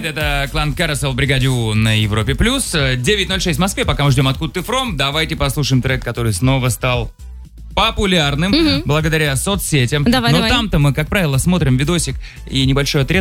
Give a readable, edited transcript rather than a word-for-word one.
это клан Carousel в бригаде У на Европе+. 9:06 в Москве, пока мы ждем «Откуда ты from», давайте послушаем трек, который снова стал популярным благодаря соцсетям. Давай. Там-то мы, как правило, смотрим видосик и небольшой отрезок